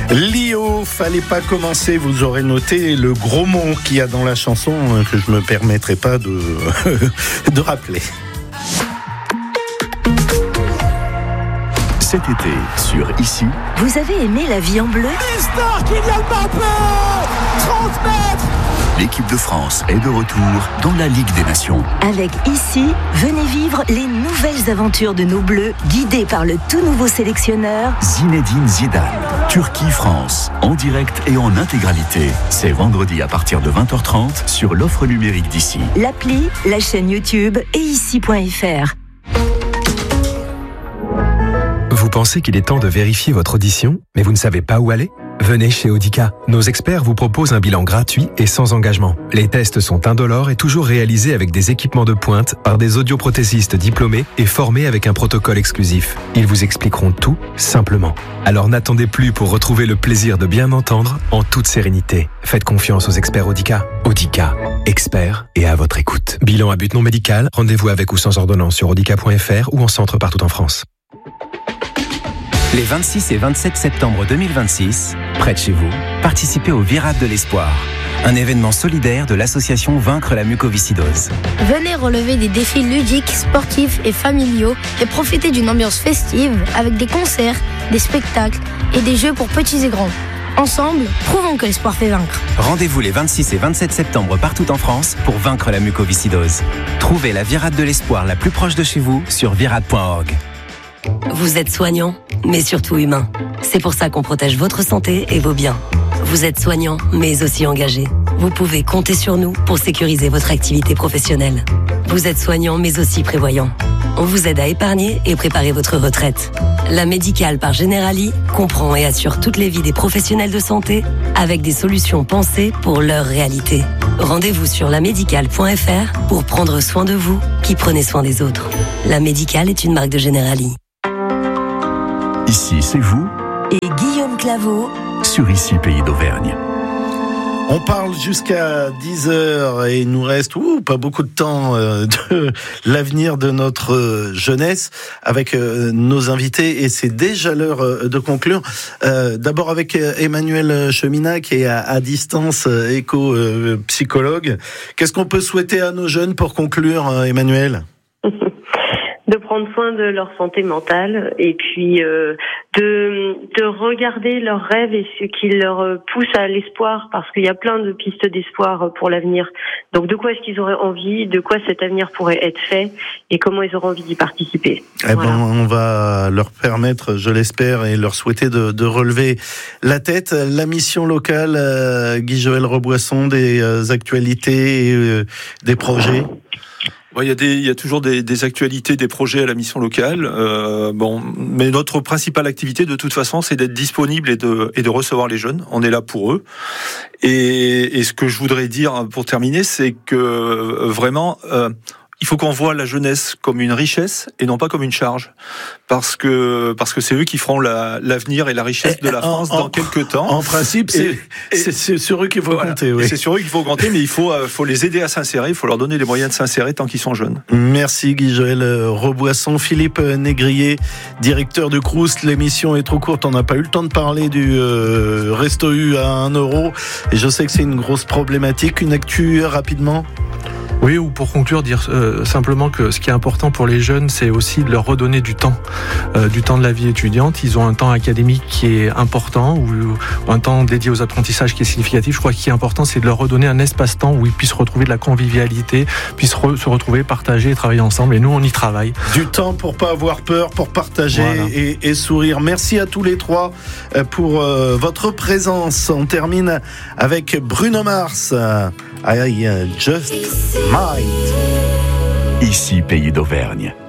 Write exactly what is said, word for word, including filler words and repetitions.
Lio, fallait pas commencer, vous aurez noté le gros mot qu'il y a dans la chanson que je me permettrai pas de, de rappeler. Cet été, sur Ici. Vous avez aimé La vie en bleu ? Mister Kylian Mbappé, trente mètres. L'équipe de France est de retour dans la Ligue des Nations. Avec Ici, venez vivre les nouvelles aventures de nos Bleus, guidés par le tout nouveau sélectionneur Zinedine Zidane. Turquie-France, en direct et en intégralité. C'est vendredi à partir de vingt heures trente sur l'offre numérique d'Ici. L'appli, la chaîne YouTube et ici point f r. Vous pensez qu'il est temps de vérifier votre audition, mais vous ne savez pas où aller ? Venez chez Audica. Nos experts vous proposent un bilan gratuit et sans engagement. Les tests sont indolores et toujours réalisés avec des équipements de pointe par des audioprothésistes diplômés et formés avec un protocole exclusif. Ils vous expliqueront tout simplement. Alors n'attendez plus pour retrouver le plaisir de bien entendre en toute sérénité. Faites confiance aux experts Audica. Audica, experts et à votre écoute. Bilan à but non médical, rendez-vous avec ou sans ordonnance sur audica point f r ou en centre partout en France. Les vingt-six et vingt-sept septembre deux mille vingt-six, près de chez vous, participez au Virade de l'Espoir, un événement solidaire de l'association Vaincre la mucoviscidose. Venez relever des défis ludiques, sportifs et familiaux et profiter d'une ambiance festive avec des concerts, des spectacles et des jeux pour petits et grands. Ensemble, prouvons que l'espoir fait vaincre. Rendez-vous les vingt-six et vingt-sept septembre partout en France pour vaincre la mucoviscidose. Trouvez la Virade de l'Espoir la plus proche de chez vous sur virade point org. Vous êtes soignant, mais surtout humain. C'est pour ça qu'on protège votre santé et vos biens. Vous êtes soignant, mais aussi engagé. Vous pouvez compter sur nous pour sécuriser votre activité professionnelle. Vous êtes soignant, mais aussi prévoyant. On vous aide à épargner et préparer votre retraite. La Médicale par Generali comprend et assure toutes les vies des professionnels de santé avec des solutions pensées pour leur réalité. Rendez-vous sur la médicale point f r pour prendre soin de vous qui prenez soin des autres. La Médicale est une marque de Generali. Ici, c'est vous. Et Guillaume Claveau sur Ici, Pays d'Auvergne. On parle jusqu'à dix heures et il nous reste ouh, pas beaucoup de temps euh, de l'avenir de notre euh, jeunesse avec euh, nos invités et c'est déjà l'heure euh, de conclure. Euh, d'abord avec euh, Emmanuel Cheminat qui est à, à distance euh, éco-psychologue. Euh, Qu'est-ce qu'on peut souhaiter à nos jeunes pour conclure, euh, Emmanuel ? De prendre soin de leur santé mentale et puis euh, de de regarder leurs rêves et ce qui leur pousse à l'espoir parce qu'il y a plein de pistes d'espoir pour l'avenir. Donc de quoi est-ce qu'ils auraient envie, de quoi cet avenir pourrait être fait et comment ils auraient envie d'y participer. Eh voilà. ben, on va leur permettre, je l'espère, et leur souhaiter de, de relever la tête. La mission locale, euh, Guy-Joël Reboisson, des euh, actualités, et, euh, des projets. Ouais, il y a des, il y a toujours des, des actualités, des projets à la mission locale. Euh, bon, mais notre principale activité, de toute façon, c'est d'être disponible et de, et de recevoir les jeunes. On est là pour eux. Et, et ce que je voudrais dire pour terminer, c'est que euh, vraiment, euh, il faut qu'on voit la jeunesse comme une richesse et non pas comme une charge, parce que parce que c'est eux qui feront la, l'avenir et la richesse de la France en, dans en, quelques temps. En principe, c'est, et, c'est, c'est sur eux qu'il faut voilà. compter. Oui. C'est sur eux qu'il faut compter, mais il faut euh, faut les aider à s'insérer, il faut leur donner les moyens de s'insérer tant qu'ils sont jeunes. Merci Guy-Joël Reboisson. Philippe Négrier, directeur de Crous. L'émission est trop courte, on n'a pas eu le temps de parler du euh, Resto U à un euro. Et je sais que c'est une grosse problématique. Une actu rapidement. Oui, ou pour conclure, dire euh, simplement que ce qui est important pour les jeunes, c'est aussi de leur redonner du temps, euh, du temps de la vie étudiante. Ils ont un temps académique qui est important, ou, ou un temps dédié aux apprentissages qui est significatif. Je crois que ce qui est important, c'est de leur redonner un espace-temps où ils puissent retrouver de la convivialité, puissent re- se retrouver, partager et travailler ensemble. Et nous, on y travaille. Du temps pour pas avoir peur, pour partager voilà. et, et sourire. Merci à tous les trois pour euh, votre présence. On termine avec Bruno Mars. I just might. Ici, Pays d'Auvergne.